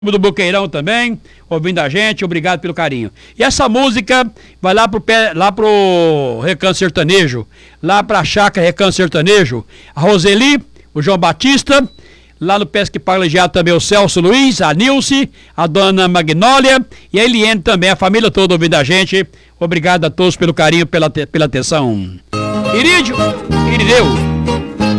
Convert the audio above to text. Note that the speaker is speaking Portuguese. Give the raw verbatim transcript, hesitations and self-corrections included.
do Boqueirão também, ouvindo a gente, obrigado pelo carinho. E essa música vai lá pro, pé, lá pro Recanto Sertanejo, lá pra Chácara Recanto Sertanejo, a Roseli, o João Batista, lá no Pesque Parlegiado também o Celso Luiz, a Nilce, a dona Magnólia e a Eliane também, a família toda ouvindo a gente. Obrigado a todos pelo carinho, pela, pela atenção. Irídio, Irideu.